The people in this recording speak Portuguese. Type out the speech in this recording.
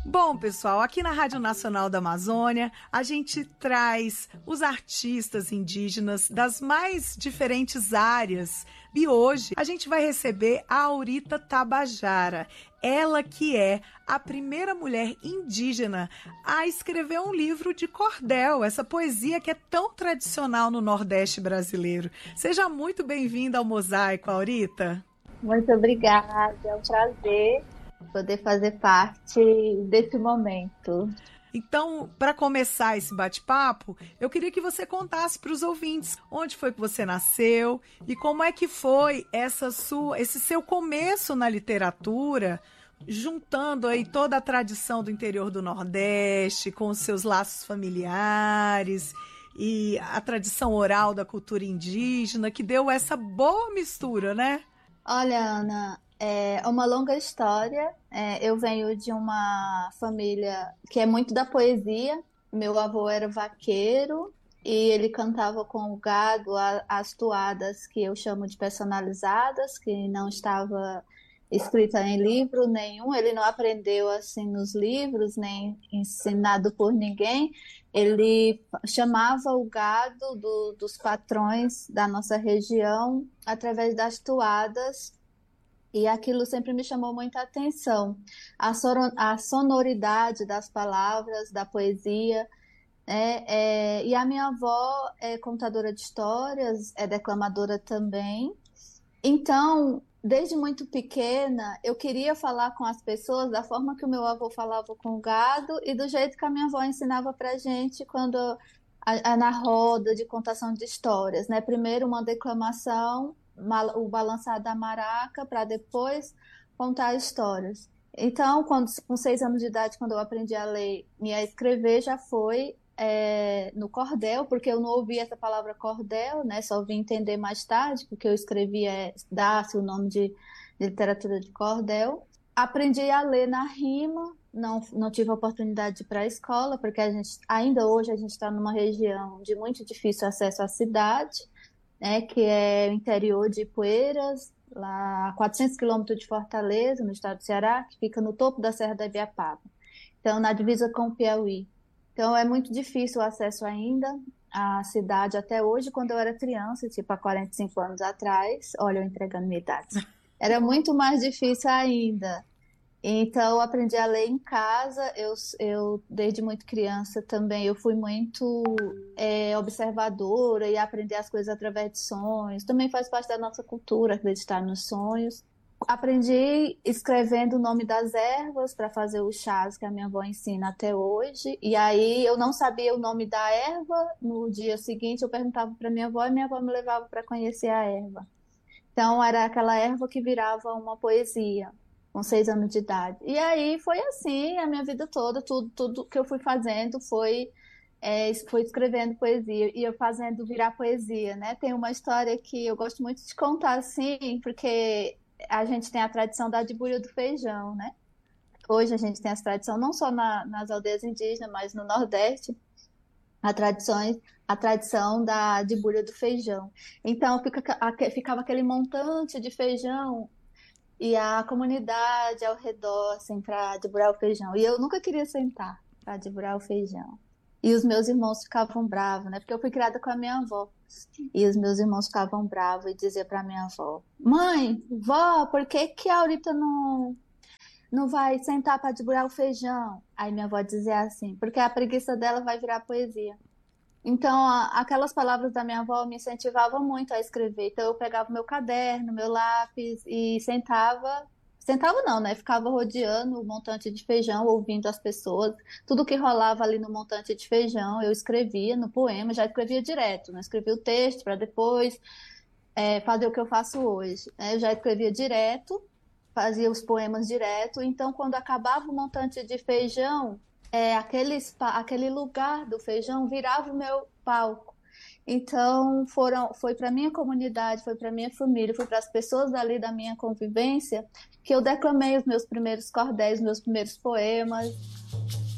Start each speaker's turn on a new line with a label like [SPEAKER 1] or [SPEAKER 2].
[SPEAKER 1] Bom, pessoal, aqui na Rádio Nacional da Amazônia, a gente traz os artistas indígenas das mais diferentes áreas. E hoje a gente vai receber a Aurita Tabajara, ela que é a primeira mulher indígena a escrever um livro de cordel, essa poesia que é tão tradicional no Nordeste brasileiro. Seja muito bem-vinda ao Mosaico, Aurita.
[SPEAKER 2] Muito obrigada, é um prazer poder fazer parte desse momento.
[SPEAKER 1] Então, para começar esse bate-papo, eu queria que você contasse para os ouvintes onde foi que você nasceu e como é que foi esse seu começo na literatura, juntando aí toda a tradição do interior do Nordeste com os seus laços familiares e a tradição oral da cultura indígena, que deu essa boa mistura, né?
[SPEAKER 2] Olha, Ana, é uma longa história. Eu venho de uma família que é muito da poesia. Meu avô era vaqueiro e ele cantava com o gado as toadas que eu chamo de personalizadas, que não estava escrita em livro nenhum. Ele não aprendeu assim nos livros, nem ensinado por ninguém. Ele chamava o gado dos patrões da nossa região através das toadas, e aquilo sempre me chamou muita atenção. A sonoridade das palavras, da poesia. E a minha avó é contadora de histórias, é declamadora também. Então, desde muito pequena, eu queria falar com as pessoas da forma que o meu avô falava com o gado e do jeito que a minha avó ensinava para gente quando na roda de contação de histórias, né? Primeiro uma declamação, o balançar da maraca, para depois contar histórias. Então, com 6 anos de idade, quando eu aprendi a ler e a escrever, já foi no cordel, porque eu não ouvi essa palavra cordel, né? Só vim entender mais tarde, porque eu escrevia, dá-se o nome de literatura de cordel. Aprendi a ler na rima, não tive a oportunidade de ir para a escola, porque ainda hoje a gente está numa região de muito difícil acesso à cidade, né? Que é o interior de Ipueiras, lá a 400 quilômetros de Fortaleza, no estado do Ceará, que fica no topo da Serra da Ibiapaba. Então, na divisa com o Piauí. Então, é muito difícil o acesso ainda à cidade até hoje. Quando eu era criança, tipo há 45 anos atrás, olha, eu entregando minha idade, era muito mais difícil ainda. Então, eu aprendi a ler em casa. Eu desde muito criança também, eu fui muito observadora e aprender as coisas através de sonhos. Também faz parte da nossa cultura acreditar nos sonhos. Aprendi escrevendo o nome das ervas para fazer os chás que a minha avó ensina até hoje. E aí eu não sabia o nome da erva. No dia seguinte eu perguntava para minha avó e minha avó me levava para conhecer a erva. Então era aquela erva que virava uma poesia com 6 anos de idade. E aí foi assim a minha vida toda. Tudo que eu fui fazendo foi escrevendo poesia e eu fazendo virar poesia, né? Tem uma história que eu gosto muito de contar assim, porque a gente tem a tradição da Dibuia do feijão, né? Hoje a gente tem essa tradição não só nas aldeias indígenas, mas no Nordeste, a tradição da Dibuia do feijão. Então ficava aquele montante de feijão e a comunidade ao redor, assim, para deburar o feijão. E eu nunca queria sentar para deburar o feijão. E os meus irmãos ficavam bravos, né? Porque eu fui criada com a minha avó. E os meus irmãos ficavam bravos e diziam para minha avó: Mãe, vó, por que que a Aurita não vai sentar para deburar o feijão? Aí minha avó dizia assim: Porque a preguiça dela vai virar poesia. Então, aquelas palavras da minha avó me incentivavam muito a escrever. Então, eu pegava meu caderno, meu lápis e sentava. Sentava não, né? Ficava rodeando o montante de feijão, ouvindo as pessoas. Tudo que rolava ali no montante de feijão, eu escrevia no poema, já escrevia direto, né? Escrevia o texto para depois fazer o que eu faço hoje, né? Eu já escrevia direto, fazia os poemas direto. Então, quando acabava o montante de feijão, aquele lugar do feijão virava o meu palco. Então, foi para minha comunidade, foi para minha família, foi para as pessoas dali da minha convivência que eu declamei os meus primeiros cordéis, meus primeiros poemas.